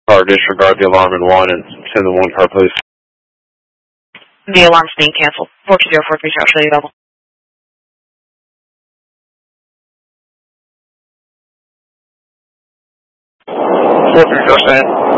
Car, disregard the alarm in 1 and send the 1 car, please. The alarm's being canceled. 4204, reach out, show you double. 43,